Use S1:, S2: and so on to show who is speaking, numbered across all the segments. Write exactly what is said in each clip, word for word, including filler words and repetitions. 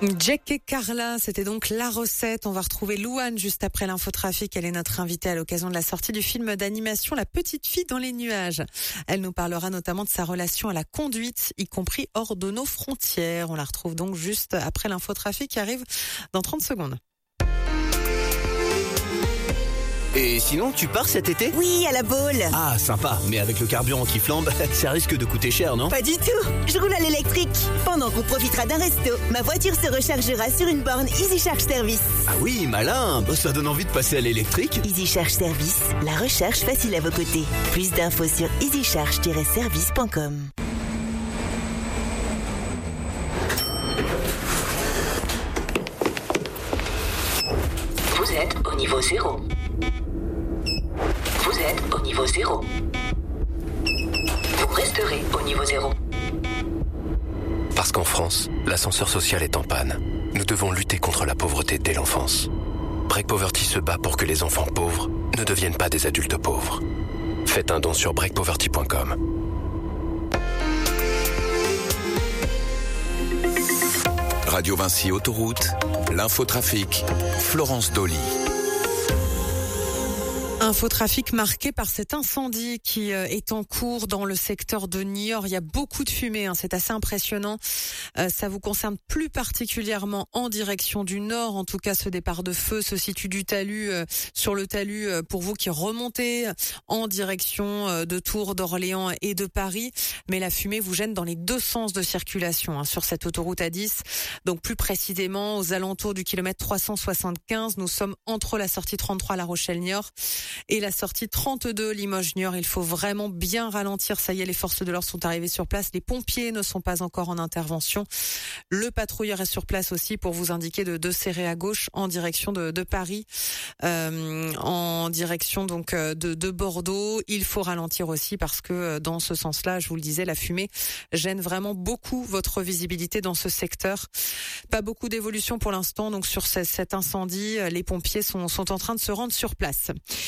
S1: Jack et Carla, c'était donc la recette. On va retrouver Louane juste après l'infotrafic. Elle est notre invitée à l'occasion de la sortie du film d'animation La Petite Fille dans les nuages. Elle nous parlera notamment de sa relation à la conduite, y compris hors de nos frontières. On la retrouve donc juste après l'infotrafic qui arrive dans trente secondes.
S2: Et sinon, tu pars cet été ?
S3: Oui, à la Baule.
S2: Ah, sympa. Mais avec le carburant qui flambe, ça risque de coûter cher, non ?
S3: Pas du tout. Je roule à l'électrique. Pendant qu'on profitera d'un resto, ma voiture se rechargera sur une borne Easy Charge Service.
S2: Ah oui, malin. Bah, ça donne envie de passer à l'électrique.
S3: Easy Charge Service, la recharge facile à vos côtés. Plus d'infos sur easy charge tiret service point com.
S4: Vous êtes au niveau zéro. Vous êtes au niveau zéro. Vous resterez au niveau zéro.
S5: Parce qu'en France, l'ascenseur social est en panne. Nous devons lutter contre la pauvreté dès l'enfance. Break Poverty se bat pour que les enfants pauvres ne deviennent pas des adultes pauvres. Faites un don sur break poverty point com.
S6: Radio Vinci Autoroute, l'infotrafic, Florence Dolly.
S1: Infotrafic marqué par cet incendie qui est en cours dans le secteur de Niort. Il y a beaucoup de fumée, hein, c'est assez impressionnant. Euh, ça vous concerne plus particulièrement en direction du nord. En tout cas, ce départ de feu se situe du talus, euh, sur le talus euh, pour vous qui remontez en direction euh, de Tours, d'Orléans et de Paris. Mais la fumée vous gêne dans les deux sens de circulation hein, sur cette autoroute A dix. Donc plus précisément aux alentours du kilomètre trois cent soixante-quinze. Nous sommes entre la sortie trente-trois La Rochelle-Niort et la sortie trente-deux Limoges-Niort. Il faut vraiment bien ralentir. Ça y est, les forces de l'ordre sont arrivées sur place. Les pompiers ne sont pas encore en intervention. Le patrouilleur est sur place aussi pour vous indiquer de, de serrer à gauche en direction de, de Paris, euh, en direction donc de, de Bordeaux. Il faut ralentir aussi parce que dans ce sens-là, je vous le disais, la fumée gêne vraiment beaucoup votre visibilité dans ce secteur. Pas beaucoup d'évolution pour l'instant donc sur ce, cet incendie. Les pompiers sont, sont en train de se rendre sur place.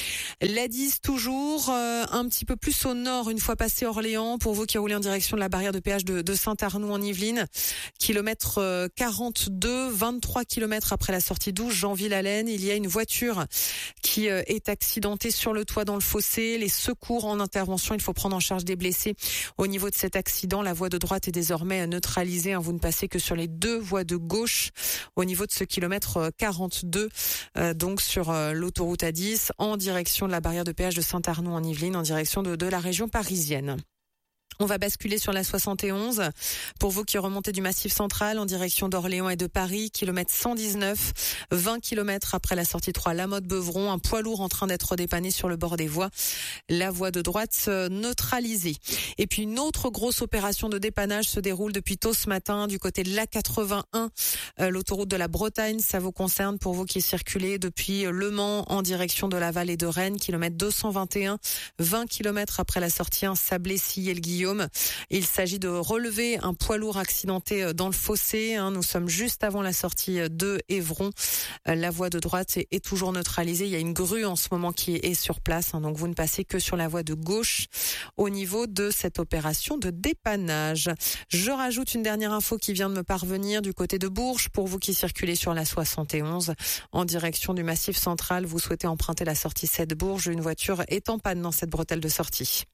S1: L'A dix toujours, euh, un petit peu plus au nord, une fois passé Orléans, pour vous qui roulez en direction de la barrière de péage de, de Saint-Arnoux en Yvelines, kilomètre euh, quarante-deux, vingt-trois kilomètres après la sortie douze, Jeanville-Allen, il y a une voiture qui euh, est accidentée sur le toit dans le fossé. Les secours en intervention, il faut prendre en charge des blessés. Au niveau de cet accident, la voie de droite est désormais neutralisée, hein, vous ne passez que sur les deux voies de gauche au niveau de ce kilomètre quarante-deux, euh, donc sur euh, l'autoroute A dix, en direction de la barrière de péage de Saint-Arnoux en Yvelines, en direction de, de la région parisienne. On va basculer sur la soixante et onze. Pour vous qui remontez du Massif central en direction d'Orléans et de Paris, kilomètre cent dix-neuf, vingt kilomètres après la sortie trois La Motte-Beuvron, un poids lourd en train d'être dépanné sur le bord des voies. La voie de droite neutralisée. Et puis une autre grosse opération de dépannage se déroule depuis tôt ce matin du côté de l'A quatre-vingt-un, euh, l'autoroute de la Bretagne. Ça vous concerne pour vous qui circulez depuis Le Mans en direction de Laval et de Rennes, kilomètre deux cent vingt et un, vingt kilomètres après la sortie un Sablé-Sillé-le-Guillaume. Il s'agit de relever un poids lourd accidenté dans le fossé. Nous sommes juste avant la sortie de Évron. La voie de droite est toujours neutralisée. Il y a une grue en ce moment qui est sur place. Donc vous ne passez que sur la voie de gauche au niveau de cette opération de dépannage. Je rajoute une dernière info qui vient de me parvenir du côté de Bourges. Pour vous qui circulez sur la soixante et onze en direction du Massif central, vous souhaitez emprunter la sortie sept Bourges. Une voiture est en panne dans cette bretelle de sortie.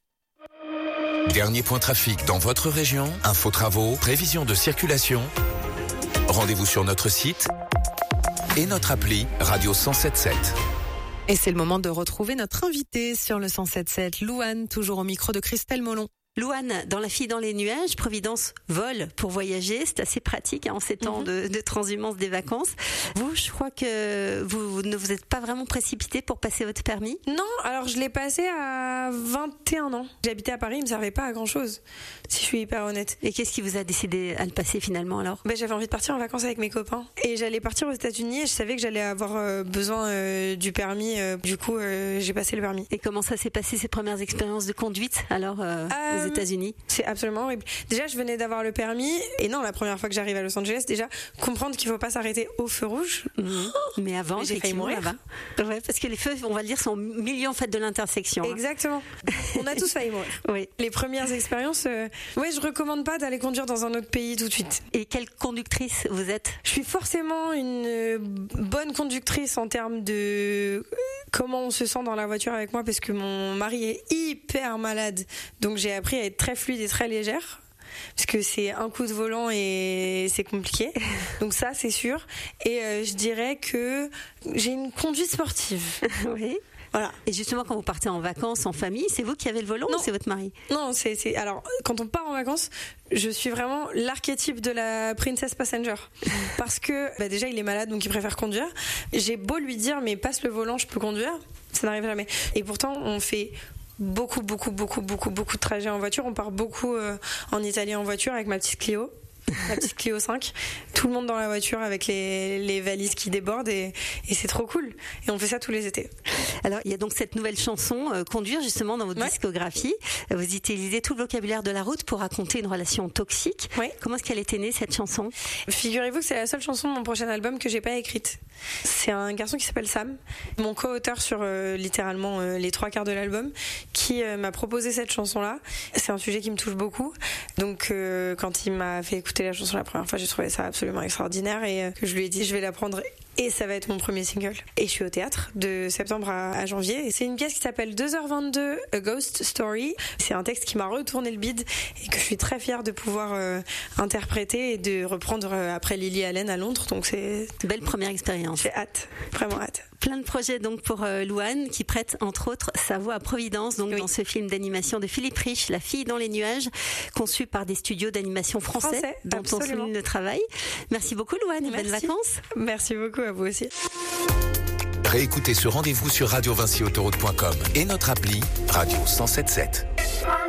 S6: Dernier point trafic dans votre région, info travaux, prévision de circulation. Rendez-vous sur notre site et notre appli Radio cent sept sept.
S1: Et c'est le moment de retrouver notre invité sur le cent sept sept, Louane, toujours au micro de Christelle Molon.
S7: Louane, dans La Fille dans les nuages, Providence vole pour voyager. C'est assez pratique hein, en ces temps mm-hmm. de, de transhumance des vacances. Vous, je crois que vous, vous ne vous êtes pas vraiment précipité pour passer votre permis ?
S8: Non, alors je l'ai passé à vingt et un ans. J'habitais à Paris, il me servait pas à grand chose, si je suis hyper honnête.
S7: Et qu'est-ce qui vous a décidé à le passer finalement alors ?
S8: Ben, j'avais envie de partir en vacances avec mes copains. Et j'allais partir aux États-Unis et je savais que j'allais avoir euh, besoin euh, du permis. Euh, du coup, euh, j'ai passé le permis.
S7: Et comment ça s'est passé ces premières expériences de conduite alors euh,
S8: euh,
S7: aux États-Unis?
S8: C'est absolument horrible. Déjà, je venais d'avoir le permis et non, la première fois que j'arrive à Los Angeles, déjà comprendre qu'il faut pas s'arrêter au feu rouge.
S7: Mmh. Mais avant,
S8: j'ai failli mourir
S7: là-bas. Ouais, parce que les feux, on va le dire, sont au milieu en fait de l'intersection.
S8: Exactement. Hein. On a tous failli mourir.
S7: Oui.
S8: Les premières expériences, euh... ouais, je recommande pas d'aller conduire dans un autre pays tout de suite.
S7: Et quelle conductrice vous êtes?
S8: Je suis forcément une bonne conductrice en termes de comment on se sent dans la voiture avec moi, parce que mon mari est hyper malade, donc j'ai appris à être très fluide et très légère. Parce que c'est un coup de volant et c'est compliqué. Donc ça, c'est sûr. Et euh, je dirais que j'ai une conduite sportive.
S7: Oui. Voilà. Et justement, quand vous partez en vacances, en famille, c'est vous qui avez le volant
S8: non.
S7: ou c'est votre mari?
S8: Non, c'est, c'est... Alors, quand on part en vacances, je suis vraiment l'archétype de la princess passenger. Parce que, bah déjà, il est malade, donc il préfère conduire. J'ai beau lui dire, mais passe le volant, je peux conduire. Ça n'arrive jamais. Et pourtant, on fait beaucoup, beaucoup, beaucoup, beaucoup, beaucoup de trajets en voiture. On part beaucoup euh, en Italie en voiture avec ma petite Clio. La petite Clio cinq, tout le monde dans la voiture avec les, les valises qui débordent et, et c'est trop cool. Et on fait ça tous les étés.
S7: Alors, il y a donc cette nouvelle chanson, euh, Conduire, justement, dans votre ouais. discographie. Vous utilisez tout le vocabulaire de la route pour raconter une relation toxique.
S8: Ouais.
S7: Comment est-ce qu'elle est née, cette chanson?
S8: Figurez-vous que c'est la seule chanson de mon prochain album que j'ai pas écrite. C'est un garçon qui s'appelle Sam, mon co-auteur sur euh, littéralement euh, les trois quarts de l'album, qui euh, m'a proposé cette chanson-là. C'est un sujet qui me touche beaucoup. Donc, euh, quand il m'a fait écouter la chanson la première fois, j'ai trouvé ça absolument extraordinaire et euh, que je lui ai dit je vais la prendre et ça va être mon premier single. Et je suis au théâtre de septembre à, à janvier et c'est une pièce qui s'appelle deux heures vingt-deux A Ghost Story. C'est un texte qui m'a retourné le bide et que je suis très fière de pouvoir euh, interpréter et de reprendre euh, après Lily Allen à Londres. Donc c'est
S7: une belle première expérience.
S8: J'ai hâte, vraiment hâte.
S7: Plein de projets donc pour euh, Louane qui prête entre autres sa voix à Providence donc oui. dans ce film d'animation de Philippe Rich, La fille dans les nuages, conçu par des studios d'animation français, français dont absolument. on souligne le travail. Merci beaucoup Louane, et bonnes vacances.
S8: Merci beaucoup à vous aussi.
S6: Réécoutez ce rendez-vous sur radio vinci autoroute point com et notre appli Radio cent sept sept.